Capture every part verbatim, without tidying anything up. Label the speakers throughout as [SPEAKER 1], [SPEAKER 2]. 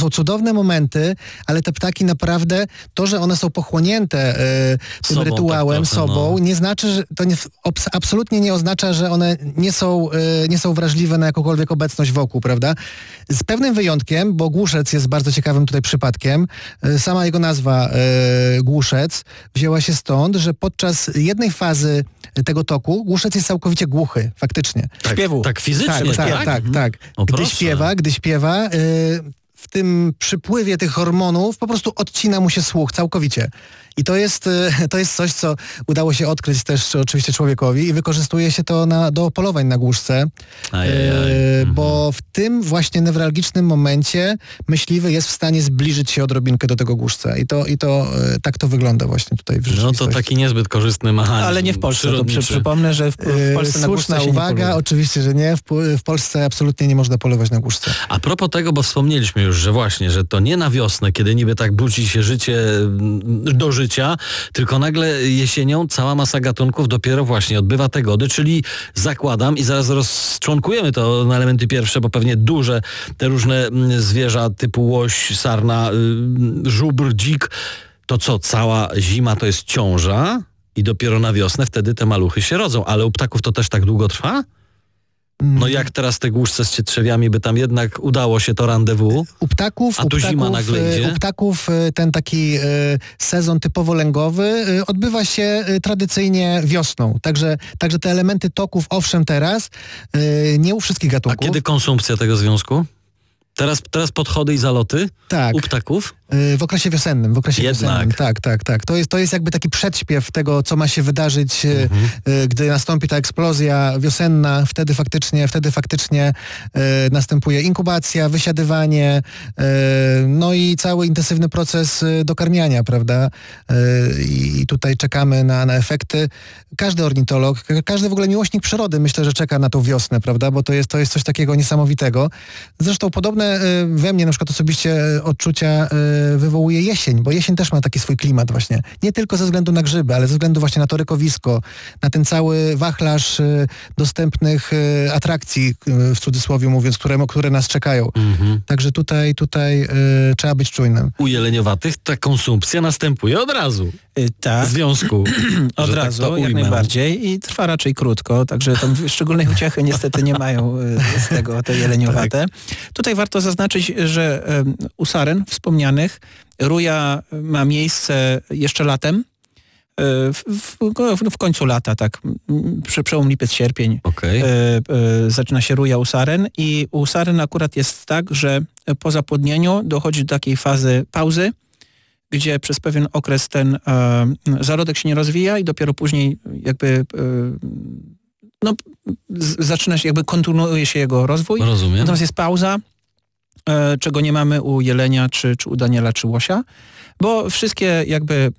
[SPEAKER 1] są cudowne momenty, ale te ptaki naprawdę, to, że one są pochłonięte e, tym
[SPEAKER 2] Sobą,
[SPEAKER 1] rytuałem,
[SPEAKER 2] tak trochę,
[SPEAKER 1] sobą,
[SPEAKER 2] no.
[SPEAKER 1] nie znaczy, że to nie, absolutnie nie oznacza, że one nie są, e, nie są wrażliwe na jakąkolwiek obecność wokół, prawda? Z pewnym wyjątkiem, bo głuszec jest bardzo ciekawym tutaj przypadkiem. E, sama jego nazwa e, głuszec wzięła się stąd, że podczas jednej fazy tego toku głuszec jest całkowicie głuchy, faktycznie.
[SPEAKER 2] Tak,
[SPEAKER 3] Śpiewu.
[SPEAKER 2] tak fizycznie,
[SPEAKER 1] Tak, tak, tak, tak. tak.
[SPEAKER 2] O,
[SPEAKER 1] Gdy
[SPEAKER 2] proszę.
[SPEAKER 1] śpiewa, gdy śpiewa, y, w tym przypływie tych hormonów po prostu odcina mu się słuch całkowicie. I to jest, y, to jest coś, co udało się odkryć też oczywiście człowiekowi i wykorzystuje się to na, do polowań na głuszce,
[SPEAKER 2] Ajajaj.
[SPEAKER 1] y,
[SPEAKER 2] Mhm.
[SPEAKER 1] bo w tym właśnie newralgicznym momencie myśliwy jest w stanie zbliżyć się odrobinkę do tego głuszca. I to, i to y, tak to wygląda właśnie tutaj w
[SPEAKER 2] No
[SPEAKER 1] rzeczywistości.
[SPEAKER 2] to taki niezbyt korzystny mechanizm.
[SPEAKER 3] Ale nie w Polsce, to przy,
[SPEAKER 2] przyrodniczy.
[SPEAKER 3] przypomnę, że w, w Polsce
[SPEAKER 1] Y,
[SPEAKER 3] na głuszce
[SPEAKER 1] Słuszna
[SPEAKER 3] się nie
[SPEAKER 1] uwaga,
[SPEAKER 3] poluje.
[SPEAKER 1] oczywiście, że nie. W, w Polsce absolutnie nie można polować na głuszce.
[SPEAKER 2] A propos tego, bo wspomnieliśmy już, że właśnie, że to nie na wiosnę, kiedy niby tak budzi się życie mm, do życia, tylko nagle jesienią cała masa gatunków dopiero właśnie odbywa te gody, czyli zakładam i zaraz rozczłonkujemy to na elementy pierwsze, bo pewnie duże te różne mm, zwierza typu łoś, sarna, y, żubr, dzik, to co, cała zima to jest ciąża i dopiero na wiosnę wtedy te maluchy się rodzą, ale u ptaków to też tak długo trwa? No jak teraz te głuszce z cietrzewiami, by tam jednak udało się to rendezvous?
[SPEAKER 1] U ptaków,
[SPEAKER 2] A
[SPEAKER 1] u
[SPEAKER 2] tu
[SPEAKER 1] ptaków,
[SPEAKER 2] zima nagle
[SPEAKER 1] e,
[SPEAKER 2] idzie?
[SPEAKER 1] u ptaków e, ten taki e, sezon typowo lęgowy e, odbywa się e, tradycyjnie wiosną. Także, także te elementy toków, owszem teraz, e, nie u wszystkich
[SPEAKER 2] A
[SPEAKER 1] gatunków.
[SPEAKER 2] kiedy konsumpcja tego związku? Teraz, teraz podchody i zaloty
[SPEAKER 1] Tak.
[SPEAKER 2] u ptaków?
[SPEAKER 1] Y, W okresie wiosennym, w okresie
[SPEAKER 2] Jednak.
[SPEAKER 1] wiosennym. Tak, tak, tak. To jest, to jest jakby taki przedśpiew tego, co ma się wydarzyć, y,
[SPEAKER 2] Mhm.
[SPEAKER 1] y, gdy nastąpi ta eksplozja wiosenna, wtedy faktycznie, wtedy faktycznie y, następuje inkubacja, wysiadywanie, y, no i cały intensywny proces y, dokarmiania, prawda? Y, I tutaj czekamy na, na efekty. Każdy ornitolog, ka- każdy w ogóle miłośnik przyrody, myślę, że czeka na tą wiosnę, prawda? Bo to jest, to jest coś takiego niesamowitego. Zresztą podobne y, we mnie na przykład osobiście y, odczucia y, wywołuje jesień, bo jesień też ma taki swój klimat właśnie. Nie tylko ze względu na grzyby, ale ze względu właśnie na to rykowisko, na ten cały wachlarz y, dostępnych y, atrakcji, y, w cudzysłowie mówiąc, które, które nas czekają.
[SPEAKER 2] Mhm.
[SPEAKER 1] Także tutaj, tutaj y, trzeba być czujnym.
[SPEAKER 2] U jeleniowatych ta konsumpcja następuje od razu.
[SPEAKER 3] Y, Tak.
[SPEAKER 2] W związku.
[SPEAKER 3] Od
[SPEAKER 2] że tak
[SPEAKER 3] razu,
[SPEAKER 2] to
[SPEAKER 3] jak
[SPEAKER 2] ujmę.
[SPEAKER 3] najbardziej i trwa raczej krótko, także tam szczególnej uciechy niestety nie mają y, z tego te jeleniowate. Tutaj warto zaznaczyć, że em, u saren wspomnianych ruja ma miejsce jeszcze latem, y, w, w, w końcu lata, tak, m, prze- przełom lipiec-sierpień.
[SPEAKER 2] Okej.
[SPEAKER 3] y, y, zaczyna się ruja u saren i u saren akurat jest tak, że po zapłodnieniu dochodzi do takiej fazy pauzy, gdzie przez pewien okres ten e, zarodek się nie rozwija i dopiero później jakby e, no, z, zaczyna się, jakby kontynuuje się jego rozwój.
[SPEAKER 2] Rozumiem.
[SPEAKER 3] Natomiast jest pauza, e, czego nie mamy u jelenia, czy, czy u Daniela, czy łosia, bo wszystkie jakby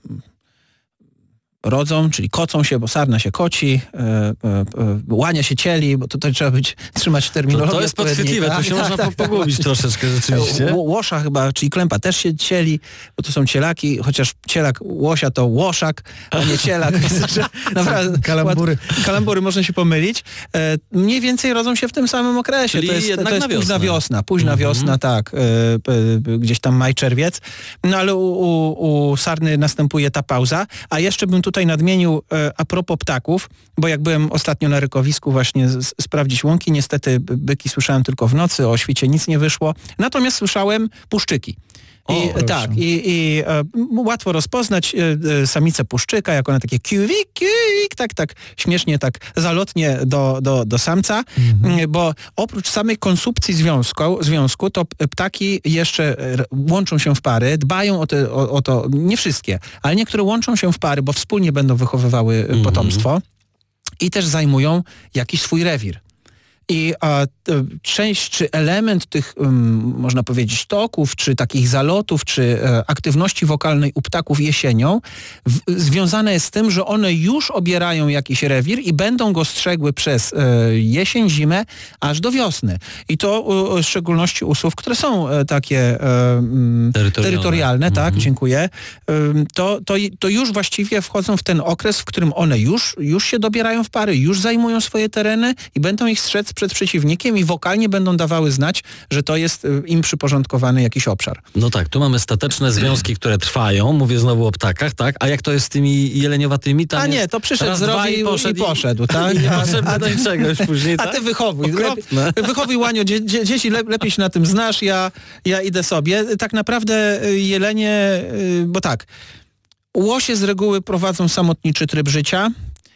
[SPEAKER 3] rodzą, czyli kocą się, bo sarna się koci, e, e, e, łania się cieli, bo tutaj trzeba być, trzymać
[SPEAKER 2] To,
[SPEAKER 3] terminologię.
[SPEAKER 2] to jest podchwytliwe, tu się można po- pogubić troszeczkę rzeczywiście.
[SPEAKER 3] Ł- Łosza chyba, czyli klępa też się cieli, bo to są cielaki, chociaż cielak łosia to łoszak, a nie cielak. Więc, że naprawdę
[SPEAKER 1] Kalambury.
[SPEAKER 3] ład- kalambury można się pomylić. E, mniej więcej rodzą się w tym samym okresie.
[SPEAKER 2] Czyli
[SPEAKER 3] to jest,
[SPEAKER 2] jednak
[SPEAKER 3] to jest
[SPEAKER 2] na
[SPEAKER 3] późna
[SPEAKER 2] wiosnę.
[SPEAKER 3] wiosna, późna
[SPEAKER 2] Mhm.
[SPEAKER 3] wiosna, tak. E, e, gdzieś tam maj, czerwiec. No ale u, u, u sarny następuje ta pauza. A jeszcze bym tutaj nadmienił e, a propos ptaków, bo jak byłem ostatnio na rykowisku właśnie z, sprawdzić łąki, niestety by- byki słyszałem tylko w nocy, o świcie nic nie wyszło. Natomiast słyszałem puszczyki. I,
[SPEAKER 2] O, proszę.
[SPEAKER 3] tak, i, i e, m, łatwo rozpoznać e, e, samicę puszczyka, jak ona takie kiwik, kiwik, tak, tak śmiesznie, tak zalotnie do, do, do samca, m, bo oprócz samej konsumpcji związku, związku, to p- ptaki jeszcze e, łączą się w pary, dbają o, te, o, o to, nie wszystkie, ale niektóre łączą się w pary, bo wspólnie będą wychowywały e,
[SPEAKER 2] Mhm.
[SPEAKER 3] potomstwo i też zajmują jakiś swój rewir. I a, t- część czy element tych, um, można powiedzieć, toków, czy takich zalotów, czy e, aktywności wokalnej u ptaków jesienią w, związane jest z tym, że one już obierają jakiś rewir i będą go strzegły przez e, jesień, zimę, aż do wiosny. I to u, w szczególności u słów, które są e, takie e, mm,
[SPEAKER 2] Terytorialne.
[SPEAKER 3] terytorialne, tak,
[SPEAKER 2] Mhm.
[SPEAKER 3] dziękuję, Ym, to, to, to już właściwie wchodzą w ten okres, w którym one już, już się dobierają w pary, już zajmują swoje tereny i będą ich strzec przed przeciwnikiem i wokalnie będą dawały znać, że to jest im przyporządkowany jakiś obszar.
[SPEAKER 2] No tak, tu mamy stateczne związki, które trwają, mówię znowu o ptakach, tak? A jak to jest z tymi jeleniowatymi? Tam
[SPEAKER 3] A nie,
[SPEAKER 2] jest
[SPEAKER 3] to przyszedł,
[SPEAKER 2] raz,
[SPEAKER 3] zrobił
[SPEAKER 2] i poszedł.
[SPEAKER 3] I poszedł, tak?
[SPEAKER 2] I nie potrzebne do niczego już później,
[SPEAKER 3] A
[SPEAKER 2] tak?
[SPEAKER 3] ty wychowuj.
[SPEAKER 2] Okropne.
[SPEAKER 3] Lepiej, wychowuj, Łaniu, dzie, dzie, dzieci le, lepiej się na tym znasz, ja, ja idę sobie. Tak naprawdę jelenie, bo tak, łosie z reguły prowadzą samotniczy tryb życia.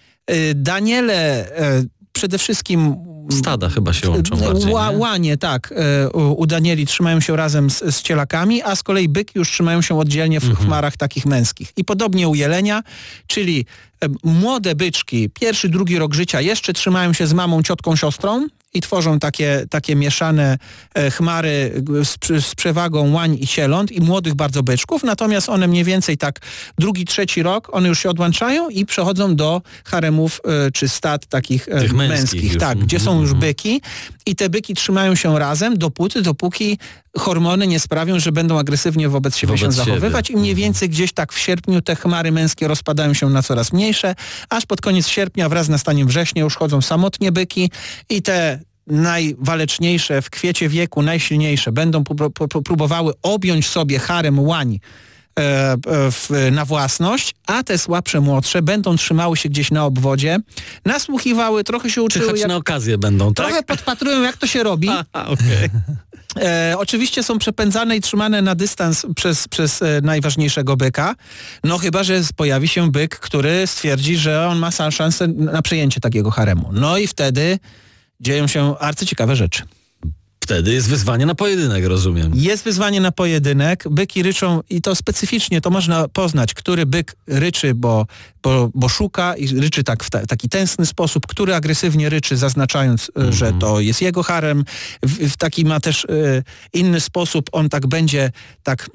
[SPEAKER 3] Daniele przede wszystkim...
[SPEAKER 2] Stada chyba się łączą bardziej,
[SPEAKER 3] Ła, łanie, tak. U Danieli trzymają się razem z, z cielakami, a z kolei byki już trzymają się oddzielnie w mhm. chmarach takich męskich. I podobnie u jelenia, czyli młode byczki, pierwszy, drugi rok życia jeszcze trzymają się z mamą, ciotką, siostrą i tworzą takie, takie mieszane e, chmary z, z przewagą łań i cieląt i młodych bardzo byczków, natomiast one mniej więcej tak drugi, trzeci rok, one już się odłączają i przechodzą do haremów e, czy stad takich e,
[SPEAKER 2] męskich,
[SPEAKER 3] męskich tak, gdzie są już byki i te byki trzymają się razem dopóty, dopóki hormony nie sprawią, że będą agresywnie wobec siebie wobec się zachowywać siebie. I mniej więcej gdzieś tak w sierpniu te chmary męskie rozpadają się na coraz mniejsze, aż pod koniec sierpnia wraz z nastaniem września już chodzą samotnie byki i te najwaleczniejsze, w kwiecie wieku najsilniejsze będą próbowały objąć sobie harem łań e, w, na własność, a te słabsze, młodsze będą trzymały się gdzieś na obwodzie, nasłuchiwały, trochę się uczyły.
[SPEAKER 2] Czyhać
[SPEAKER 3] jak,
[SPEAKER 2] na okazję będą, tak?
[SPEAKER 3] Trochę podpatrują, jak to się robi.
[SPEAKER 2] Aha, okay.
[SPEAKER 3] E, oczywiście są przepędzane i trzymane na dystans przez, przez e, najważniejszego byka, no chyba, że pojawi się byk, który stwierdzi, że on ma szansę na przejęcie takiego haremu. No i wtedy dzieją się arcyciekawe rzeczy.
[SPEAKER 2] Wtedy jest wyzwanie na pojedynek, rozumiem.
[SPEAKER 3] Jest wyzwanie na pojedynek. Byki ryczą i to specyficznie, to można poznać, który byk ryczy, bo, bo, bo szuka i ryczy tak w ta, taki tęskny sposób, który agresywnie ryczy, zaznaczając, mm-hmm. że to jest jego harem. W, w taki ma też y, inny sposób, on tak będzie tak...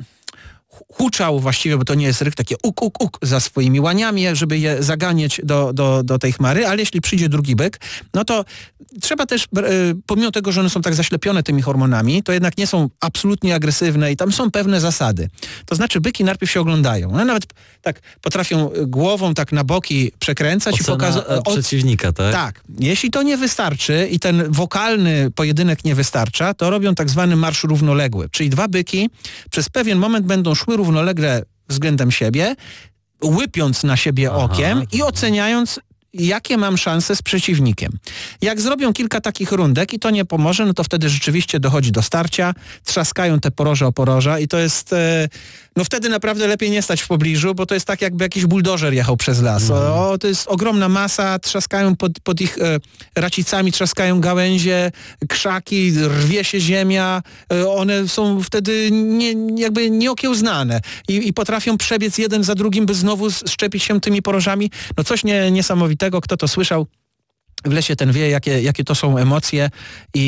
[SPEAKER 3] huczał właściwie, bo to nie jest ryk, takie uk, uk, uk za swoimi łaniami, żeby je zaganiać do, do, do tej chmary, ale jeśli przyjdzie drugi byk, no to trzeba też, pomimo tego, że one są tak zaślepione tymi hormonami, to jednak nie są absolutnie agresywne i tam są pewne zasady. To znaczy byki najpierw się oglądają. One nawet tak potrafią głową tak na boki przekręcać
[SPEAKER 2] Ocena
[SPEAKER 3] i pokazać...
[SPEAKER 2] przeciwnika, tak?
[SPEAKER 3] Tak. Jeśli to nie wystarczy i ten wokalny pojedynek nie wystarcza, to robią tak zwany marsz równoległy. Czyli dwa byki przez pewien moment będą szły równolegle względem siebie, łypiąc na siebie Aha. okiem i oceniając, jakie mam szanse z przeciwnikiem. Jak zrobią kilka takich rundek i to nie pomoże, no to wtedy rzeczywiście dochodzi do starcia, trzaskają te poroże o poroża i to jest... E, no wtedy naprawdę lepiej nie stać w pobliżu, bo to jest tak, jakby jakiś buldożer jechał przez las. Mm. O, to jest ogromna masa, trzaskają pod, pod ich e, racicami, trzaskają gałęzie, krzaki, rwie się ziemia. E, one są wtedy nie, jakby nieokiełznane i, i potrafią przebiec jeden za drugim, by znowu szczepić się tymi porożami. No coś nie, niesamowitego. Kto to słyszał w lesie, ten wie, jakie, jakie to są emocje i,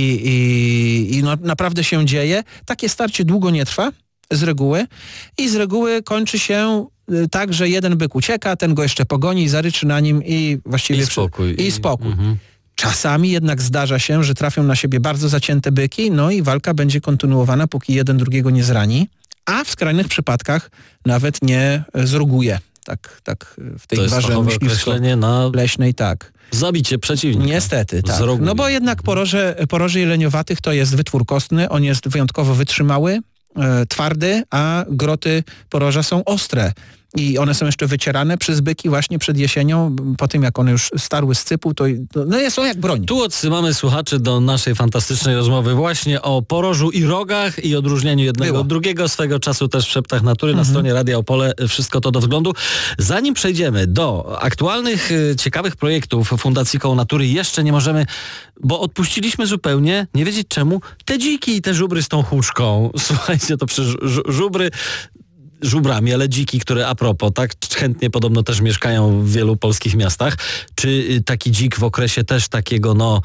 [SPEAKER 3] i, i no, naprawdę się dzieje. Takie starcie długo nie trwa z reguły i z reguły kończy się tak, że jeden byk ucieka, ten go jeszcze pogoni, zaryczy na nim i właściwie...
[SPEAKER 2] I spokój.
[SPEAKER 3] I, i spokój.
[SPEAKER 2] Mhm.
[SPEAKER 3] Czasami jednak zdarza się, że trafią na siebie bardzo zacięte byki, no i walka będzie kontynuowana, póki jeden drugiego nie zrani, a w skrajnych przypadkach nawet nie zruguje. Tak, tak w tej gwarze myśliwsko-leśnej, tak.
[SPEAKER 2] Zabicie przeciwnika.
[SPEAKER 3] Niestety, tak. Zroguje. No bo jednak poroże, poroże jeleniowatych to jest wytwór kostny, on jest wyjątkowo wytrzymały, e, twardy, a groty poroża są ostre. I one są jeszcze wycierane przez byki właśnie przed jesienią, po tym jak one już starły z cypu, to no są jak broń.
[SPEAKER 2] Tu odsyłamy słuchaczy do naszej fantastycznej rozmowy właśnie o porożu i rogach i odróżnieniu jednego Było. od drugiego, swego czasu też w Szeptach Natury mhm. na stronie Radia Opole, wszystko to do względu. Zanim przejdziemy do aktualnych, ciekawych projektów Fundacji Koło Natury, jeszcze nie możemy, bo odpuściliśmy zupełnie, nie wiedzieć czemu, te dziki i te żubry z tą huczką. Słuchajcie, to przecież żubry... żubrami, ale dziki, które a propos, tak chętnie podobno też mieszkają w wielu polskich miastach. Czy taki dzik w okresie też takiego, no,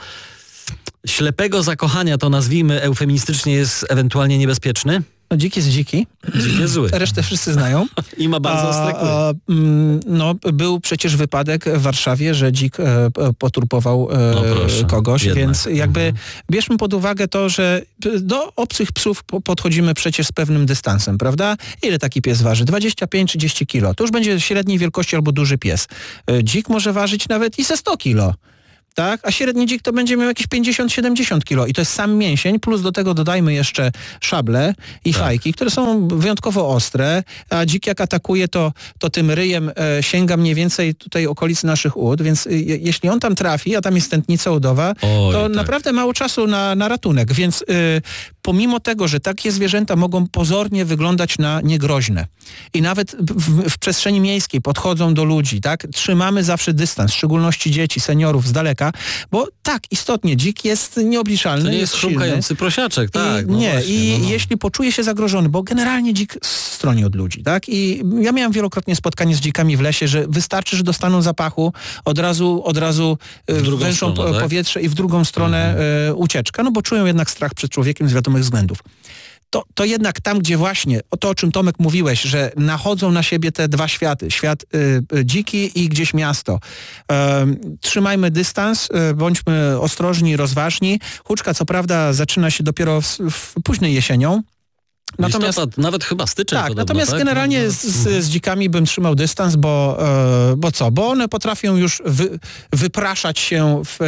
[SPEAKER 2] ślepego zakochania, to nazwijmy eufemistycznie, jest ewentualnie niebezpieczny?
[SPEAKER 3] No, dzik jest dziki.
[SPEAKER 2] Dzik jest zły.
[SPEAKER 3] Resztę wszyscy znają.
[SPEAKER 2] I ma bardzo ostre kły.
[SPEAKER 3] A, a, no, był przecież wypadek w Warszawie, że dzik e, poturpował e, no proszę, kogoś, jednak. Więc jakby mhm. bierzmy pod uwagę to, że do obcych psów podchodzimy przecież z pewnym dystansem, prawda? Ile taki pies waży? dwadzieścia pięć trzydzieści kilo. To już będzie średniej wielkości albo duży pies. E, dzik może ważyć nawet i ze sto kilo. tak? A średni dzik to będzie miał jakieś pięćdziesiąt siedemdziesiąt kilo i to jest sam mięsień, plus do tego dodajmy jeszcze szable i
[SPEAKER 2] tak.
[SPEAKER 3] fajki, które są wyjątkowo ostre, a dzik jak atakuje, to, to tym ryjem e, sięga mniej więcej tutaj okolicy naszych ud, więc e, jeśli on tam trafi, a tam jest tętnica udowa,
[SPEAKER 2] Oj,
[SPEAKER 3] to
[SPEAKER 2] tak.
[SPEAKER 3] naprawdę mało czasu na, na ratunek, więc e, pomimo tego, że takie zwierzęta mogą pozornie wyglądać na niegroźne i nawet w, w przestrzeni miejskiej podchodzą do ludzi, tak? Trzymamy zawsze dystans, w szczególności dzieci, seniorów z daleka, bo tak, istotnie, dzik jest nieobliczalny.
[SPEAKER 2] To nie jest chrumkający prosiaczek, tak.
[SPEAKER 3] I,
[SPEAKER 2] no
[SPEAKER 3] nie,
[SPEAKER 2] właśnie,
[SPEAKER 3] i
[SPEAKER 2] no, no.
[SPEAKER 3] jeśli poczuje się zagrożony, bo generalnie dzik stroni od ludzi, tak? I ja miałem wielokrotnie spotkanie z dzikami w lesie, że wystarczy, że dostaną zapachu, od razu, od razu
[SPEAKER 2] W drugą
[SPEAKER 3] wężą
[SPEAKER 2] stronę, tak?
[SPEAKER 3] powietrze i w drugą stronę mhm. e, ucieczka, no bo czują jednak strach przed człowiekiem z wiadomych względów. To, to jednak tam, gdzie właśnie, o to, o czym Tomek mówiłeś, że nachodzą na siebie te dwa światy, świat y, y, dziki i gdzieś miasto. Y, trzymajmy dystans, y, bądźmy ostrożni, rozważni. Huczka, co prawda, zaczyna się dopiero w, w późnej jesienią.
[SPEAKER 2] Natomiast Listopad, nawet chyba styczeń.
[SPEAKER 3] Tak,
[SPEAKER 2] podobno,
[SPEAKER 3] natomiast
[SPEAKER 2] tak?
[SPEAKER 3] generalnie
[SPEAKER 2] no,
[SPEAKER 3] z, z, z dzikami bym trzymał dystans, bo, e, bo co? Bo one potrafią już wy, wypraszać się w,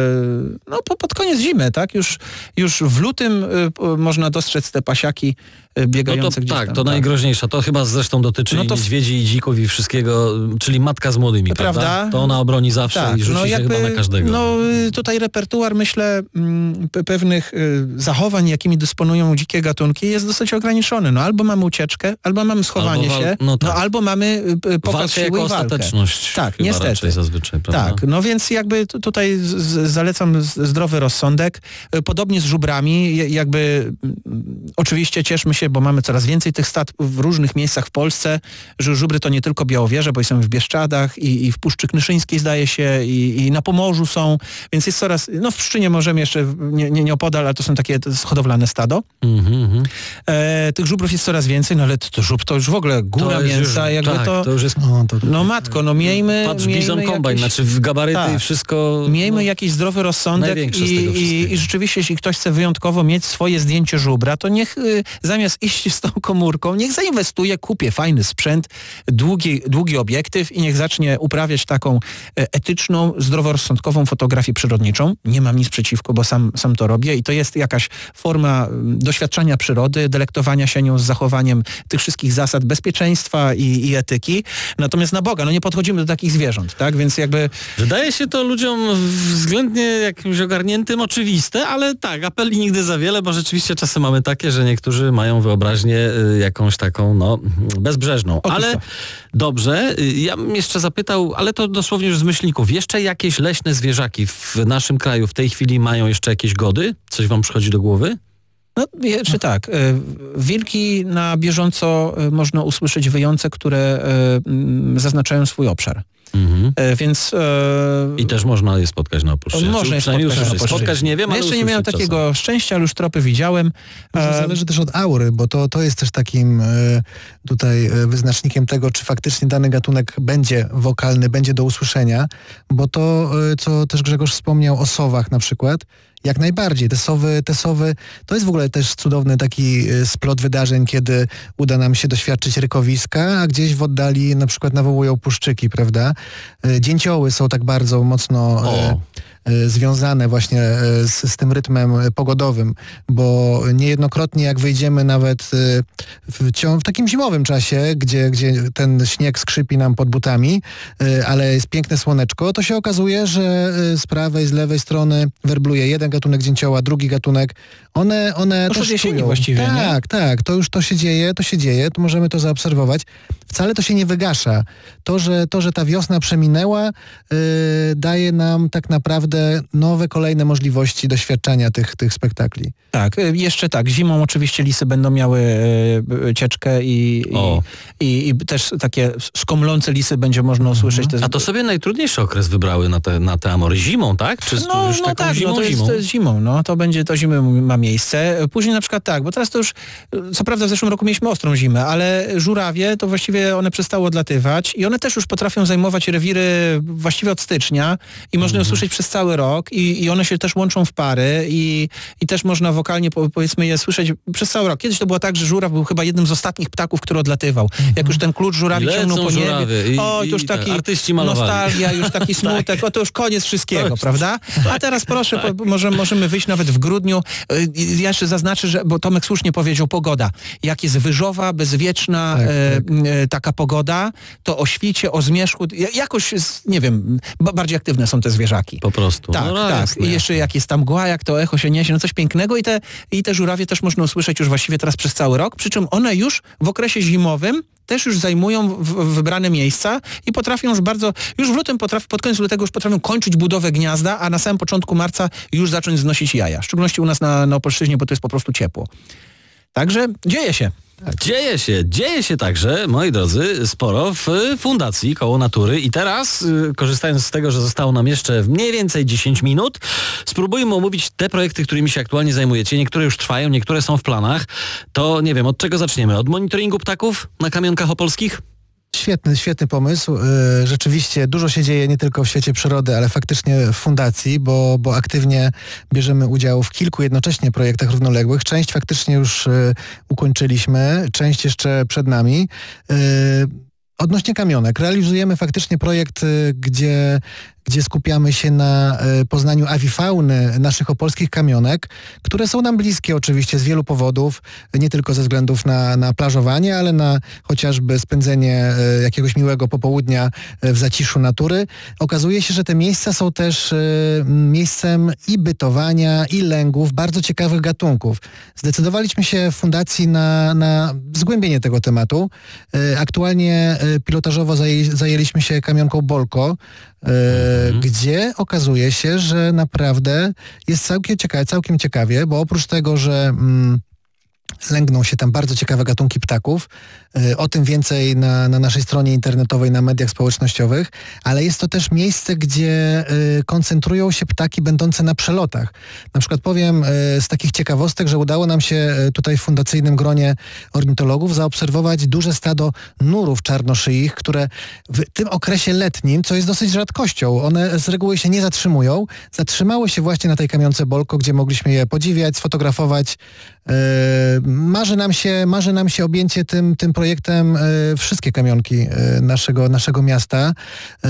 [SPEAKER 3] e, no, po, pod koniec zimy, tak? Już, już w lutym e, można dostrzec te pasiaki e, biegające
[SPEAKER 2] no to,
[SPEAKER 3] gdzieś
[SPEAKER 2] tak,
[SPEAKER 3] tam.
[SPEAKER 2] to
[SPEAKER 3] tak.
[SPEAKER 2] najgroźniejsza. To chyba zresztą dotyczy
[SPEAKER 3] No
[SPEAKER 2] i
[SPEAKER 3] to w-
[SPEAKER 2] niedźwiedzi, i dzików, i wszystkiego, czyli matka z młodymi, prawda?
[SPEAKER 3] Prawda?
[SPEAKER 2] To ona obroni zawsze
[SPEAKER 3] Tak,
[SPEAKER 2] i rzuci
[SPEAKER 3] no
[SPEAKER 2] się
[SPEAKER 3] jakby,
[SPEAKER 2] chyba na każdego.
[SPEAKER 3] No tutaj repertuar, myślę, mm, pe- pewnych y, zachowań, jakimi dysponują dzikie gatunki, jest dosyć ograniczony. No albo mamy ucieczkę, albo mamy schowanie
[SPEAKER 2] Albo wal-
[SPEAKER 3] się,
[SPEAKER 2] no
[SPEAKER 3] no,
[SPEAKER 2] tak.
[SPEAKER 3] albo mamy y, pokaz
[SPEAKER 2] Walkę
[SPEAKER 3] siły
[SPEAKER 2] jako
[SPEAKER 3] i walkę.
[SPEAKER 2] ostateczność.
[SPEAKER 3] Tak,
[SPEAKER 2] chyba
[SPEAKER 3] niestety.
[SPEAKER 2] raczej zazwyczaj, prawda?
[SPEAKER 3] Tak, no więc jakby tu- tutaj z, z, zalecam z- zdrowy rozsądek. Y, Podobnie z żubrami, je- jakby mm, oczywiście cieszmy się, bo mamy coraz więcej tych stad w różnych miejscach w Polsce, że żubry to nie tylko Białowieże, bo są w Bieszczadach i, i w Puszczy Knyszyńskiej zdaje się i, i na Pomorzu są, więc jest coraz, no w Pszczynie możemy jeszcze w- nie, nie, nie opodal, ale to są takie to jest hodowlane stado.
[SPEAKER 2] Mhm, mhm.
[SPEAKER 3] E, tych żubrów jest coraz więcej, no ale to, to żub to już w ogóle góra
[SPEAKER 2] To jest
[SPEAKER 3] mięsa,
[SPEAKER 2] już,
[SPEAKER 3] jakby
[SPEAKER 2] tak,
[SPEAKER 3] to,
[SPEAKER 2] to już jest...
[SPEAKER 1] No, to,
[SPEAKER 3] no matko, no miejmy,
[SPEAKER 2] Patrz,
[SPEAKER 3] miejmy
[SPEAKER 2] Bizon Kombajn,
[SPEAKER 3] jakieś-
[SPEAKER 2] znaczy w gabaryty
[SPEAKER 3] Tak.
[SPEAKER 2] i wszystko...
[SPEAKER 3] Miejmy
[SPEAKER 2] no,
[SPEAKER 3] jakiś zdrowy rozsądek
[SPEAKER 2] największe z
[SPEAKER 3] i,
[SPEAKER 2] tego
[SPEAKER 3] i,
[SPEAKER 2] wszystkiego.
[SPEAKER 3] i rzeczywiście, jeśli ktoś chce wyjątkowo mieć swoje zdjęcie żubra, to niech y, zamiast iść z tą komórką, niech zainwestuje, kupie fajny sprzęt, długi, długi obiektyw i niech zacznie uprawiać taką e, etyczną, zdroworozsądkową fotografię przyrodniczą. Nie mam nic przeciwko, bo sam, sam to robię i to jest jakaś forma mm, doświadczania przyrody, delektowania się nią z zachowaniem tych wszystkich zasad bezpieczeństwa i, i etyki. Natomiast na Boga, no nie podchodzimy do takich zwierząt, tak? Więc jakby
[SPEAKER 2] Wydaje się to ludziom względnie jakimś ogarniętym oczywiste, ale tak, apeli nigdy za wiele, bo rzeczywiście czasy mamy takie, że niektórzy mają wyobraźnię y, jakąś taką, no, bezbrzeżną.
[SPEAKER 3] Otóż
[SPEAKER 2] Ale
[SPEAKER 3] to.
[SPEAKER 2] dobrze, y, ja bym jeszcze zapytał, ale to dosłownie już z myślników, jeszcze jakieś leśne zwierzaki w naszym kraju w tej chwili mają jeszcze jakieś gody? Coś wam przychodzi do głowy?
[SPEAKER 3] No, je- czy tak. y, Wilki na bieżąco y, można usłyszeć wyjące, które y, mm, zaznaczają swój obszar.
[SPEAKER 2] Mhm.
[SPEAKER 3] Y, Więc... y,
[SPEAKER 2] I też można je spotkać na opuszczeniu.
[SPEAKER 3] Można je
[SPEAKER 2] Przynajmniej
[SPEAKER 3] spotkać na
[SPEAKER 2] usłyszeć.
[SPEAKER 3] opuszczeniu.
[SPEAKER 2] Spotkać nie wiem,
[SPEAKER 3] no
[SPEAKER 2] ale
[SPEAKER 3] jeszcze nie miałem
[SPEAKER 2] usłyszeć
[SPEAKER 3] takiego
[SPEAKER 2] czasem.
[SPEAKER 3] szczęścia, ale już tropy widziałem.
[SPEAKER 1] Może
[SPEAKER 3] E,
[SPEAKER 1] zależy też od aury, bo to, to jest też takim e, tutaj e, wyznacznikiem tego, czy faktycznie dany gatunek będzie wokalny, będzie do usłyszenia, bo to, e, co też Grzegorz wspomniał o sowach na przykład, jak najbardziej. Te sowy, te sowy, to jest w ogóle też cudowny taki e, splot wydarzeń, kiedy uda nam się doświadczyć rykowiska, a gdzieś w oddali na przykład nawołują puszczyki, prawda? E, Dzięcioły są tak bardzo mocno... E,
[SPEAKER 2] O.
[SPEAKER 1] e, związane właśnie e, z, z tym rytmem e, pogodowym, bo niejednokrotnie jak wyjdziemy nawet e, w, cią- w takim zimowym czasie, gdzie, gdzie ten śnieg skrzypi nam pod butami, e, ale jest piękne słoneczko, to się okazuje, że e, z prawej, z lewej strony werbluje jeden gatunek dzięcioła, drugi gatunek. One, one
[SPEAKER 3] Już
[SPEAKER 1] też
[SPEAKER 3] od jesieni
[SPEAKER 1] czują.
[SPEAKER 3] właściwie, nie?
[SPEAKER 1] Tak, tak, to już to się dzieje, to się dzieje, to możemy to zaobserwować. Wcale to się nie wygasza. To, że, to, że ta wiosna przeminęła, yy, daje nam tak naprawdę nowe, kolejne możliwości doświadczania tych, tych spektakli.
[SPEAKER 3] Tak, y, jeszcze tak. Zimą oczywiście lisy będą miały y, y, cieczkę i,
[SPEAKER 2] O.
[SPEAKER 3] i, i, i też takie skomlące lisy będzie można usłyszeć. To jest-
[SPEAKER 2] A to sobie najtrudniejszy okres wybrały na te, na te amory. Zimą, tak? Czy
[SPEAKER 3] No,
[SPEAKER 2] już
[SPEAKER 3] no
[SPEAKER 2] taką
[SPEAKER 3] tak,
[SPEAKER 2] zimą,
[SPEAKER 3] no to jest,
[SPEAKER 2] zimą?
[SPEAKER 3] to jest zimą, no to będzie, to zimy ma miejsce. Później na przykład tak, bo teraz to już, co prawda w zeszłym roku mieliśmy ostrą zimę, ale żurawie to właściwie one przestały odlatywać i one też już potrafią zajmować rewiry właściwie od stycznia i można je usłyszeć przez cały cały rok i, i one się też łączą w pary i, i też można wokalnie po, powiedzmy je słyszeć przez cały rok. Kiedyś to było tak, że żuraw był chyba jednym z ostatnich ptaków, który odlatywał. Mhm. Jak już ten klucz żurawi ciągnął po niebie.
[SPEAKER 2] I,
[SPEAKER 3] o, to już
[SPEAKER 2] i,
[SPEAKER 3] taki
[SPEAKER 2] artyści malowali.
[SPEAKER 3] Nostalgia, już taki smutek. tak. O, to już koniec wszystkiego, to prawda? A teraz proszę, tak. po, możemy, możemy wyjść nawet w grudniu. Ja jeszcze zaznaczę, że, bo Tomek słusznie powiedział, pogoda. Jak jest wyżowa, bezwieczna tak, e, tak. E, taka pogoda, to o świcie, o zmierzchu, jakoś, nie wiem, bardziej aktywne są te zwierzaki.
[SPEAKER 2] Po prostu.
[SPEAKER 3] Tak, no, tak. Jasne, I jeszcze jak jest tam mgła, jak to echo się niesie, no coś pięknego i te, i te żurawie też można usłyszeć już właściwie teraz przez cały rok, przy czym one już w okresie zimowym też już zajmują w, w wybrane miejsca i potrafią już bardzo, już w lutym potrafi, pod koniec lutego już potrafią kończyć budowę gniazda, a na samym początku marca już zacząć znosić jaja. W szczególności u nas na, na Opolszczyźnie, bo to jest po prostu ciepło. Także dzieje się.
[SPEAKER 2] Tak. Dzieje się, dzieje się także, moi drodzy, sporo w Fundacji Koło Natury i teraz, korzystając z tego, że zostało nam jeszcze mniej więcej dziesięć minut, spróbujmy omówić te projekty, którymi się aktualnie zajmujecie. Niektóre już trwają, niektóre są w planach. To nie wiem, od czego zaczniemy? Od monitoringu ptaków na kamionkach opolskich?
[SPEAKER 1] Świetny, świetny pomysł. Rzeczywiście dużo się dzieje nie tylko w świecie przyrody, ale faktycznie w fundacji, bo, bo aktywnie bierzemy udział w kilku jednocześnie projektach równoległych. Część faktycznie już ukończyliśmy, część jeszcze przed nami. Odnośnie kamionek, realizujemy faktycznie projekt, gdzie, gdzie skupiamy się na poznaniu awifauny naszych opolskich kamionek, które są nam bliskie oczywiście z wielu powodów, nie tylko ze względów na, na plażowanie, ale na chociażby spędzenie jakiegoś miłego popołudnia w zaciszu natury. Okazuje się, że te miejsca są też miejscem i bytowania, i lęgów bardzo ciekawych gatunków. Zdecydowaliśmy się w fundacji na, na zgłębienie tego tematu. Aktualnie pilotażowo zajęliśmy się kamionką Bolko, mhm. gdzie okazuje się, że naprawdę jest całkiem ciekawie, całkiem ciekawie, bo oprócz tego, że mm, lęgną się tam bardzo ciekawe gatunki ptaków. O tym więcej na, na naszej stronie internetowej, na mediach społecznościowych, ale jest to też miejsce, gdzie y, koncentrują się ptaki będące na przelotach. Na przykład powiem y, z takich ciekawostek, że udało nam się y, tutaj w fundacyjnym gronie ornitologów zaobserwować duże stado nurów czarnoszyich, które w tym okresie letnim, co jest dosyć rzadkością, one z reguły się nie zatrzymują, zatrzymały się właśnie na tej kamionce Bolko, gdzie mogliśmy je podziwiać, sfotografować. Y, marzy nam się, marzy nam się objęcie tym, tym projektem y, wszystkie kamionki y, naszego, naszego miasta. Y,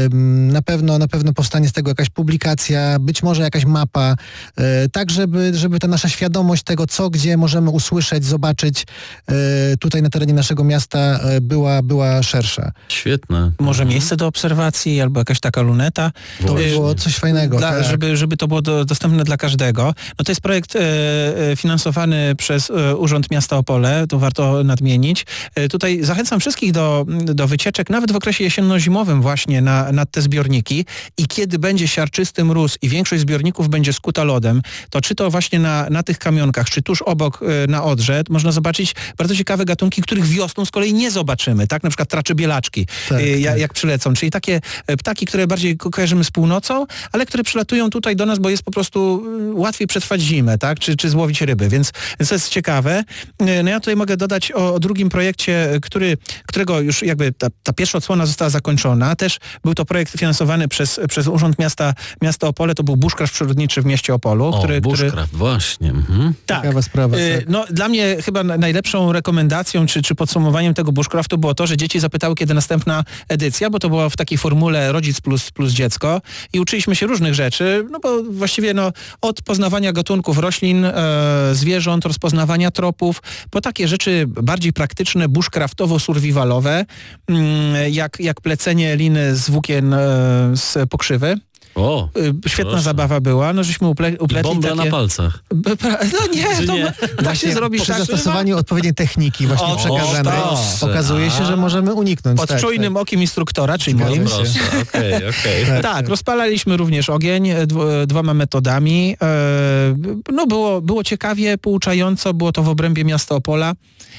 [SPEAKER 1] na pewno, na pewno powstanie z tego jakaś publikacja, być może jakaś mapa, y, tak żeby, żeby ta nasza świadomość tego, co, gdzie możemy usłyszeć, zobaczyć y, tutaj na terenie naszego miasta y, była, była szersza.
[SPEAKER 2] Świetne.
[SPEAKER 3] Może miejsce do obserwacji albo jakaś taka luneta.
[SPEAKER 1] To by było coś fajnego.
[SPEAKER 3] Dla,
[SPEAKER 1] tak.
[SPEAKER 3] żeby, żeby to było do, dostępne dla każdego. No to jest projekt e, finansowany przez e, Urząd Miasta Opole, to warto nadmienić. E, tutaj zachęcam wszystkich do, do wycieczek, nawet w okresie jesienno-zimowym właśnie na, na te zbiorniki i kiedy będzie siarczysty mróz i większość zbiorników będzie skuta lodem, to czy to właśnie na, na tych kamionkach, czy tuż obok e, na Odrze, można zobaczyć bardzo ciekawe gatunki, których wiosną z kolei nie zobaczymy, tak? Na przykład tracze bielaczki, tak, e, jak, tak. jak przylecą, czyli takie ptaki, które bardziej kojarzymy z północą, ale które przylatują tutaj do nas, bo jest po prostu łatwiej przetrwać zimę, tak? Czy, czy złowić ryby, więc, więc to jest ciekawe. No ja tutaj mogę dodać o, o drugim projekcie, który, którego już jakby ta, ta pierwsza odsłona została zakończona. Też był to projekt finansowany przez, przez Urząd Miasta, Miasta Opole, to był bushcraft przyrodniczy w mieście Opolu.
[SPEAKER 2] O,
[SPEAKER 3] który,
[SPEAKER 2] bushcraft, który... właśnie. Mhm.
[SPEAKER 3] Tak.
[SPEAKER 1] Ciekawa sprawa. Tak.
[SPEAKER 3] No, dla mnie chyba najlepszą rekomendacją, czy, czy podsumowaniem tego bushcraftu było to, że dzieci zapytały, kiedy następna edycja, bo to była w takiej formule rodzic plus, plus dziecko i uczyliśmy się różnych rzeczy, no bo właściwie no, od poznawania gatunków roślin, e, zwierząt, rozpoznawania tropów, po takie rzeczy bardziej praktyczne, bushcraftowo-survivalowe, mm, jak, jak plecenie liny z włókien e, z pokrzywy.
[SPEAKER 2] O,
[SPEAKER 3] Świetna
[SPEAKER 2] proszę.
[SPEAKER 3] zabawa była, no żeśmy uple, upletli
[SPEAKER 2] I bombla
[SPEAKER 3] takie...
[SPEAKER 2] na palcach.
[SPEAKER 3] No nie, to
[SPEAKER 2] nie?
[SPEAKER 3] da się zrobić
[SPEAKER 1] przy
[SPEAKER 3] tak.
[SPEAKER 1] zastosowaniu odpowiedniej techniki właśnie
[SPEAKER 3] O,
[SPEAKER 1] przekazanej,
[SPEAKER 2] proszę.
[SPEAKER 1] okazuje się, że możemy uniknąć.
[SPEAKER 3] Pod
[SPEAKER 1] tak,
[SPEAKER 3] czujnym
[SPEAKER 1] tak.
[SPEAKER 3] okiem instruktora, czyli
[SPEAKER 1] Zgadza
[SPEAKER 3] moim.
[SPEAKER 1] się.
[SPEAKER 2] Proszę, okej, okej. Okay.
[SPEAKER 3] Tak, tak, rozpalaliśmy również ogień dw- dwoma metodami. E, no było, było ciekawie, pouczająco, było to w obrębie miasta Opola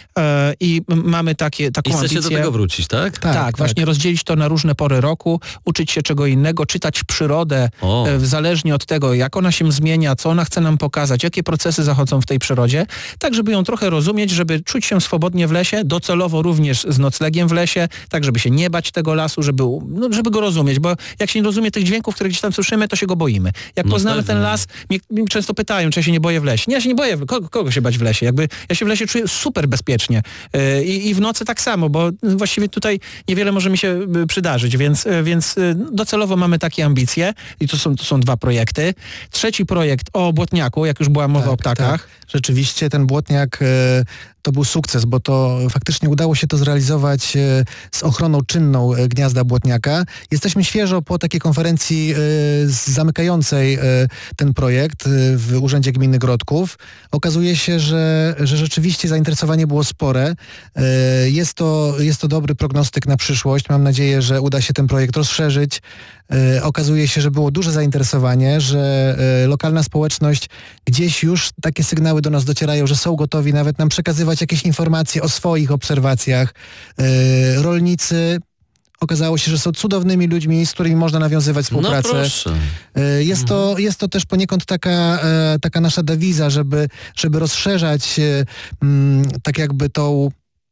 [SPEAKER 3] e, i mamy takie, taką
[SPEAKER 2] I chcecie
[SPEAKER 3] ambicję.
[SPEAKER 2] do tego wrócić, tak?
[SPEAKER 3] Tak, tak, właśnie rozdzielić to na różne pory roku, uczyć się czego innego, czytać przyrodę, przyrodę,
[SPEAKER 2] O.
[SPEAKER 3] e, zależnie od tego, jak ona się zmienia, co ona chce nam pokazać, jakie procesy zachodzą w tej przyrodzie, tak żeby ją trochę rozumieć, żeby czuć się swobodnie w lesie, docelowo również z noclegiem w lesie, tak żeby się nie bać tego lasu, żeby, no, żeby go rozumieć, bo jak się nie rozumie tych dźwięków, które gdzieś tam słyszymy, to się go boimy. Jak
[SPEAKER 2] No
[SPEAKER 3] poznamy
[SPEAKER 2] pewnie.
[SPEAKER 3] ten las, mnie, mnie często pytają, czy ja się nie boję w lesie. Nie, ja się nie boję. Kogo, kogo się bać w lesie? Jakby ja się w lesie czuję super bezpiecznie. Yy, I w nocy tak samo, bo właściwie tutaj niewiele może mi się y, przydarzyć, więc, y, więc y, docelowo mamy takie ambicje i to są, to są dwa projekty. Trzeci projekt o błotniaku, jak już była mowa
[SPEAKER 1] Tak,
[SPEAKER 3] o ptakach.
[SPEAKER 1] tak. Rzeczywiście ten błotniak e, to był sukces, bo to faktycznie udało się to zrealizować e, z ochroną czynną e, gniazda błotniaka. Jesteśmy świeżo po takiej konferencji e, zamykającej e, ten projekt e, w Urzędzie Gminy Grodków. Okazuje się, że, że rzeczywiście zainteresowanie było spore. E, jest to, jest to dobry prognostyk na przyszłość. Mam nadzieję, że uda się ten projekt rozszerzyć. E, okazuje się, że było duże zainteresowanie, że e, lokalna społeczność gdzieś już takie sygnały do nas docierają, że są gotowi nawet nam przekazywać jakieś informacje o swoich obserwacjach. E, rolnicy okazało się, że są cudownymi ludźmi, z którymi można nawiązywać współpracę.
[SPEAKER 2] No proszę.
[SPEAKER 1] E, Jest to, jest to też poniekąd taka, e, taka nasza dewiza, żeby, żeby rozszerzać e, mm, tak jakby tą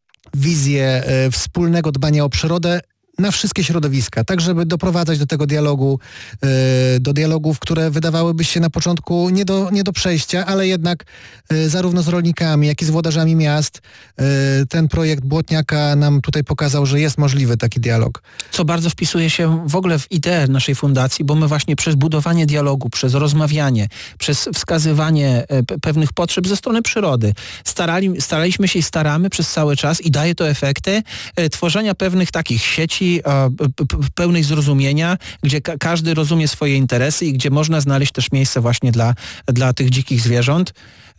[SPEAKER 1] wizję e, wspólnego dbania o przyrodę na wszystkie środowiska, tak żeby doprowadzać do tego dialogu, e, do dialogów, które wydawałyby się na początku nie do, nie do przejścia, ale jednak e, zarówno z rolnikami, jak i z włodarzami miast e, ten projekt Błotniaka nam tutaj pokazał, że jest możliwy taki dialog.
[SPEAKER 3] Co bardzo wpisuje się w ogóle w ideę naszej fundacji, bo my właśnie przez budowanie dialogu, przez rozmawianie, przez wskazywanie e, pe- pewnych potrzeb ze strony przyrody starali, staraliśmy się i staramy przez cały czas i daje to efekty e, tworzenia pewnych takich sieci e, p- p- pełnej zrozumienia, gdzie ka- każdy rozumie swoje interesy i gdzie można znaleźć też miejsce właśnie dla, dla tych dzikich zwierząt.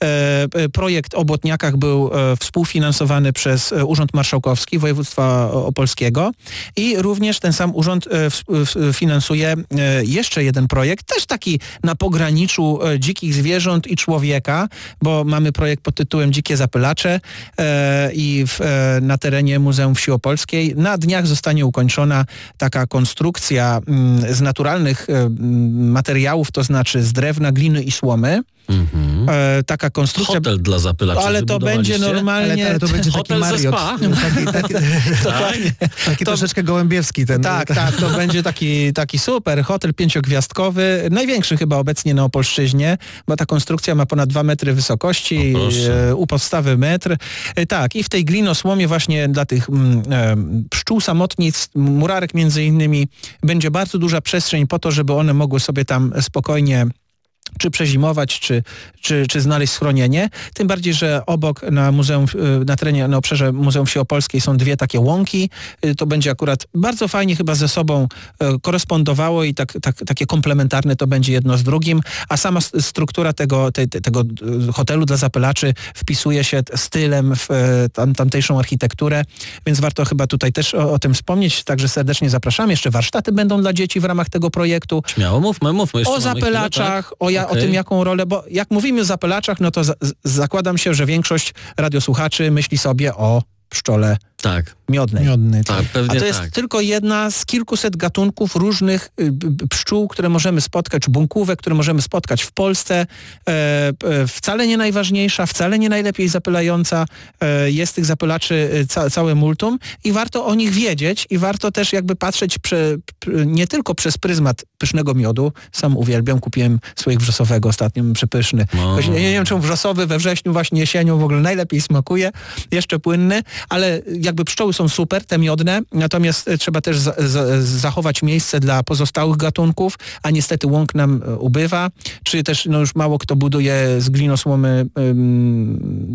[SPEAKER 3] E, projekt o błotniakach był e, współfinansowany przez e, Urząd Marszałkowski Województwa Opolskiego i również ten sam urząd e, w, w, finansuje e, jeszcze jeden projekt, też taki na pograniczu e, dzikich zwierząt i człowieka, bo mamy projekt pod tytułem Dzikie Zapylacze e, i w, e, na terenie Muzeum Wsi Opolskiej. Na dniach zostanie ukończona taka konstrukcja m, z naturalnych e, m, materiałów, to znaczy z drewna, gliny i słomy.
[SPEAKER 2] Mhm.
[SPEAKER 3] E, taka konstrukcja.
[SPEAKER 2] Hotel dla zapylaczy
[SPEAKER 3] Ale to będzie
[SPEAKER 2] wybudowaliście?
[SPEAKER 3] normalnie...
[SPEAKER 1] Ale, ale to będzie taki
[SPEAKER 2] Hotel ze
[SPEAKER 1] Marriott.
[SPEAKER 2] spa.
[SPEAKER 1] Taki, taki,
[SPEAKER 3] Dokładnie.
[SPEAKER 1] taki
[SPEAKER 3] To-
[SPEAKER 1] troszeczkę gołębiewski ten.
[SPEAKER 3] Tak, tak, to będzie taki, taki super hotel pięciogwiazdkowy, największy chyba obecnie na Opolszczyźnie, bo ta konstrukcja ma ponad dwa metry wysokości,
[SPEAKER 2] O, proszę.
[SPEAKER 3] e, u podstawy metr. E, tak, i w tej glinosłomie właśnie dla tych mm, e, pszczół samotnic, murarek między innymi, będzie bardzo duża przestrzeń po to, żeby one mogły sobie tam spokojnie czy przezimować, czy, czy, czy znaleźć schronienie. Tym bardziej, że obok na muzeum, na terenie, na obszarze Muzeum Wsi Opolskiej są dwie takie łąki. To będzie akurat bardzo fajnie chyba ze sobą korespondowało i tak, tak, takie komplementarne to będzie jedno z drugim, a sama struktura tego, te, tego hotelu dla zapylaczy wpisuje się stylem w tam, tamtejszą architekturę, więc warto chyba tutaj też o, o tym wspomnieć, także serdecznie zapraszam. Jeszcze warsztaty będą dla dzieci w ramach tego projektu.
[SPEAKER 2] Śmiało, mówmy, mówmy. Jeszcze
[SPEAKER 3] O
[SPEAKER 2] mamy
[SPEAKER 3] zapylaczach,
[SPEAKER 2] chwilę, tak?
[SPEAKER 3] o, ja,
[SPEAKER 2] Okej.
[SPEAKER 3] o tym, jaką rolę, bo jak mówimy o zapylaczach, no to za, z- zakładam się, że większość radiosłuchaczy myśli sobie o pszczole
[SPEAKER 2] Tak,
[SPEAKER 3] miodnej.
[SPEAKER 1] Miodny.
[SPEAKER 2] tak,
[SPEAKER 3] A
[SPEAKER 2] pewnie
[SPEAKER 3] to jest
[SPEAKER 2] tak.
[SPEAKER 3] tylko jedna z kilkuset gatunków różnych y, b- pszczół, które możemy spotkać, czy bunkówek, które możemy spotkać w Polsce. E, e, wcale nie najważniejsza, wcale nie najlepiej zapylająca. E, jest tych zapylaczy y, ca, całe multum i warto o nich wiedzieć i warto też jakby patrzeć prze, p- nie tylko przez pryzmat pysznego miodu. Sam uwielbiam, kupiłem słoik wrzosowego ostatnio, przepyszny.
[SPEAKER 2] No.
[SPEAKER 3] Właśnie Nie wiem, czemu wrzosowy we wrześniu, właśnie jesienią w ogóle najlepiej smakuje, jeszcze płynny, ale jakby pszczoły są super, te miodne, natomiast e, trzeba też za, za, zachować miejsce dla pozostałych gatunków, a niestety łąk nam e, ubywa, czy też no już mało kto buduje z glinosłomy ym,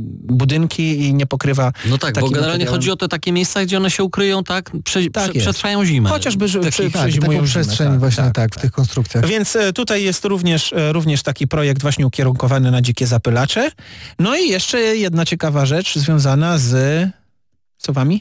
[SPEAKER 3] budynki i nie pokrywa
[SPEAKER 2] No tak, bo
[SPEAKER 3] takim
[SPEAKER 2] generalnie
[SPEAKER 3] materiałem.
[SPEAKER 2] chodzi o te takie miejsca, gdzie one się ukryją, tak? Prze,
[SPEAKER 3] Tak
[SPEAKER 2] prze,
[SPEAKER 3] jest.
[SPEAKER 2] przetrwają zimę.
[SPEAKER 3] Chociażby, że przy,
[SPEAKER 1] Tak,
[SPEAKER 3] przezimują
[SPEAKER 1] taką
[SPEAKER 3] zimę,
[SPEAKER 1] przestrzeń
[SPEAKER 3] tak,
[SPEAKER 1] właśnie
[SPEAKER 3] tak,
[SPEAKER 1] tak, w tych konstrukcjach.
[SPEAKER 3] Więc e, tutaj jest również, e, również taki projekt właśnie ukierunkowany na dzikie zapylacze. No i jeszcze jedna ciekawa rzecz związana z sowami.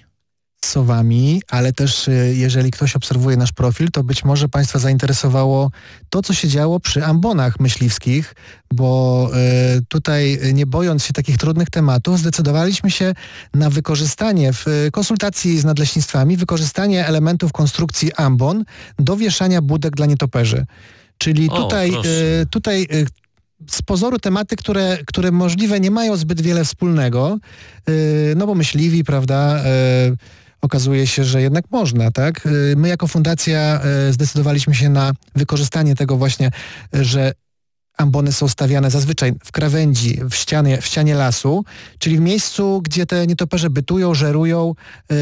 [SPEAKER 1] Sowami, ale też y, jeżeli ktoś obserwuje nasz profil, to być może Państwa zainteresowało to, co się działo przy ambonach myśliwskich, bo y, tutaj y, nie bojąc się takich trudnych tematów, zdecydowaliśmy się na wykorzystanie w y, konsultacji z nadleśnictwami, wykorzystanie elementów konstrukcji ambon do wieszania budek dla nietoperzy. Czyli
[SPEAKER 2] O,
[SPEAKER 1] tutaj,
[SPEAKER 2] proszę.
[SPEAKER 1] y, tutaj y, z pozoru tematy, które, które możliwe nie mają zbyt wiele wspólnego, y, no bo myśliwi, prawda, y, okazuje się, że jednak można, tak? Y, My jako fundacja y, zdecydowaliśmy się na wykorzystanie tego właśnie, y, że ambony są stawiane zazwyczaj w krawędzi, w ścianie, w ścianie lasu, czyli w miejscu, gdzie te nietoperze bytują, żerują, yy,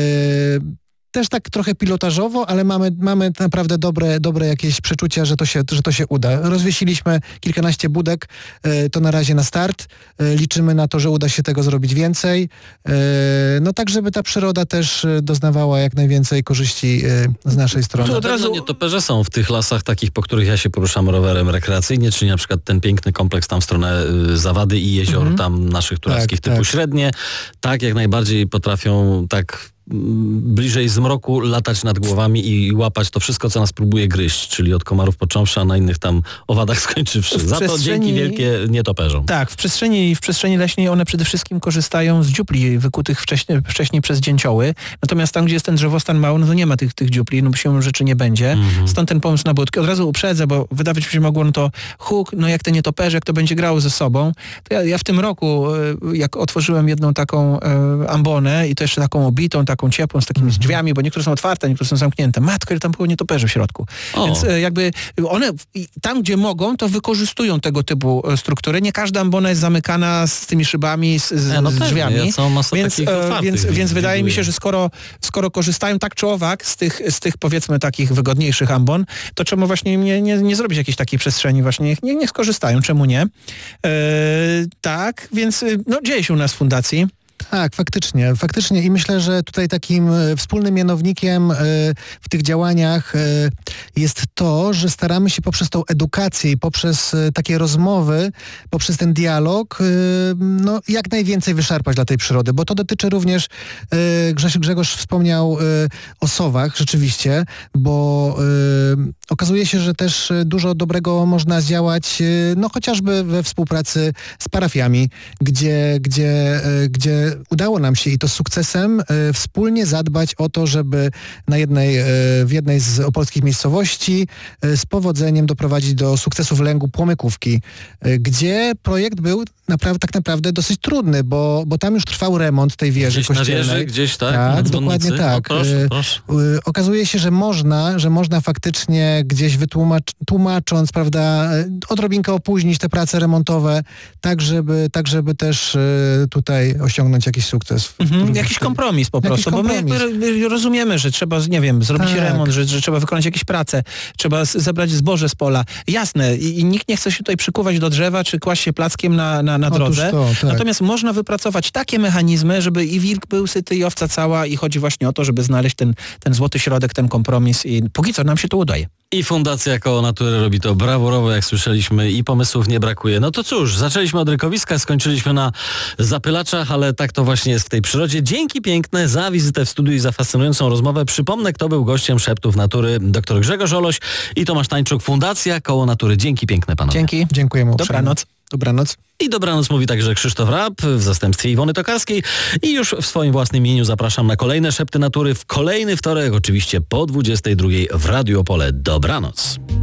[SPEAKER 1] też tak trochę pilotażowo, ale mamy, mamy naprawdę dobre, dobre jakieś przeczucia, że to się, że to się uda. Rozwiesiliśmy kilkanaście budek, yy, to na razie na start. Yy, liczymy na to, że uda się tego zrobić więcej. Yy, no tak, żeby ta przyroda też yy, doznawała jak najwięcej korzyści yy, z naszej strony.
[SPEAKER 2] To
[SPEAKER 3] od
[SPEAKER 2] od razu
[SPEAKER 3] razu-
[SPEAKER 2] nietoperze są w tych lasach takich, po których ja się poruszam rowerem rekreacyjnie, czyli na przykład ten piękny kompleks tam w stronę y, Zawady i jezior
[SPEAKER 3] Mhm.
[SPEAKER 2] tam naszych tureckich
[SPEAKER 1] Tak,
[SPEAKER 2] typu
[SPEAKER 1] tak.
[SPEAKER 2] średnie. Tak, jak najbardziej potrafią tak mm, bliżej zmroku latać nad głowami i łapać to wszystko, co nas próbuje gryźć, czyli od komarów począwszy, a na innych tam owadach skończywszy.
[SPEAKER 3] W
[SPEAKER 2] Za to
[SPEAKER 3] przestrzeni-
[SPEAKER 2] dzięki wielkie nietoperzom.
[SPEAKER 3] Tak, w przestrzeni, w przestrzeni leśnej one przede wszystkim korzystają z dziupli wykutych wcześniej, wcześniej przez dzięcioły. Natomiast tam, gdzie jest ten drzewostan mały, no to nie ma tych, tych dziupli, no bo siłą rzeczy nie będzie.
[SPEAKER 2] Mhm.
[SPEAKER 3] Stąd ten pomysł na budki. Od razu uprzedzę, bo wydawać mi się mogło, no to huk, no jak te nietoperze, jak to będzie grało ze sobą. To ja, ja w tym roku, e, jak otworzyłem jedną taką e, ambonę i to jeszcze taką obitą, taką ciepłą, z takimi drzwiami, bo niektóre są otwarte, niektóre są zamknięte. Matko, ile tam było nietoperzy w środku.
[SPEAKER 2] O.
[SPEAKER 3] Więc e, jakby one w- i tam, gdzie mogą, to wykorzystują tego typu e, struktury. Nie każda ambona jest zamykana z tymi szybami, z, z,
[SPEAKER 2] E, no
[SPEAKER 3] z
[SPEAKER 2] pewnie,
[SPEAKER 3] drzwiami.
[SPEAKER 2] ja całą masę
[SPEAKER 3] Więc,
[SPEAKER 2] takich
[SPEAKER 3] e,
[SPEAKER 2] otwartych
[SPEAKER 3] więc,
[SPEAKER 2] wi-
[SPEAKER 3] więc wydaje mi
[SPEAKER 2] widuję.
[SPEAKER 3] się, że skoro, skoro korzystają tak czy owak z tych, z tych powiedzmy takich wygodniejszych ambon, to czemu właśnie nie, nie, nie zrobić jakiejś takiej przestrzeni właśnie, niech, niech, niech skorzystają, czemu nie? E, tak, więc y, no, dzieje się u nas w fundacji.
[SPEAKER 1] Tak, faktycznie, faktycznie i myślę, że tutaj takim e, wspólnym mianownikiem e, w tych działaniach e, jest to, że staramy się poprzez tą edukację i poprzez e, takie rozmowy, poprzez ten dialog, e, no jak najwięcej wyszarpać dla tej przyrody, bo to dotyczy również, e, Grzegorz, Grzegorz wspomniał e, o sowach rzeczywiście, bo e, okazuje się, że też e, dużo dobrego można zdziałać, e, no chociażby we współpracy z parafiami, gdzie, gdzie, e, gdzie udało nam się i to z sukcesem e, wspólnie zadbać o to, żeby na jednej, e, w jednej z opolskich miejscowości e, z powodzeniem doprowadzić do sukcesu w Lęgu Płomykówki, e, gdzie projekt był naprawdę, tak naprawdę dosyć trudny, bo, bo tam już trwał remont tej wieży
[SPEAKER 2] Gdzieś na
[SPEAKER 1] kościelnej.
[SPEAKER 2] wieży, gdzieś tak,
[SPEAKER 1] Tak,
[SPEAKER 2] na dzwonnicy.
[SPEAKER 1] dokładnie tak.
[SPEAKER 2] No, proszę,
[SPEAKER 1] E,
[SPEAKER 2] proszę.
[SPEAKER 1] Y, Okazuje się, że można, że można faktycznie gdzieś wytłumacz, tłumacząc, prawda, y, odrobinkę opóźnić te prace remontowe, tak żeby, tak żeby też y, tutaj osiągnąć jakiś sukces. w-
[SPEAKER 3] Mhm,
[SPEAKER 1] w-
[SPEAKER 3] jakiś
[SPEAKER 1] w-
[SPEAKER 3] kompromis po
[SPEAKER 1] Jakiś
[SPEAKER 3] prostu, bo my
[SPEAKER 1] kompromis.
[SPEAKER 3] jakby rozumiemy, że trzeba, nie wiem, zrobić
[SPEAKER 1] Tak.
[SPEAKER 3] remont, że, że trzeba wykonać jakieś prace, trzeba z- zebrać zboże z pola. Jasne, i, i nikt nie chce się tutaj przykuwać do drzewa, czy kłaść się plackiem na, na, na
[SPEAKER 1] Otóż
[SPEAKER 3] drodze.
[SPEAKER 1] to, tak.
[SPEAKER 3] Natomiast można wypracować takie mechanizmy, żeby i wilk był syty, i owca cała, i chodzi właśnie o to, żeby znaleźć ten, ten złoty środek, ten kompromis i póki co nam się to udaje.
[SPEAKER 2] I Fundacja Koło Natury robi to brawurowo, jak słyszeliśmy, i pomysłów nie brakuje. No to cóż, zaczęliśmy od rykowiska, skończyliśmy na zapylaczach, ale tak to właśnie jest w tej przyrodzie. Dzięki piękne za wizytę w studiu i za fascynującą rozmowę. Przypomnę, kto był gościem Szeptów Natury, dr Grzegorz Oloś i Tomasz Tańczuk, Fundacja Koło Natury. Dzięki piękne, panowie.
[SPEAKER 3] Dzięki.
[SPEAKER 1] Dziękujemy uprzejmie.
[SPEAKER 3] Dobranoc.
[SPEAKER 1] Dobranoc.
[SPEAKER 2] I dobranoc mówi także Krzysztof Rap w zastępstwie Iwony Tokarskiej. I już w swoim własnym imieniu zapraszam na kolejne Szepty Natury w kolejny wtorek, oczywiście po dwudziestej drugiej w Radiu Opole. Dobranoc.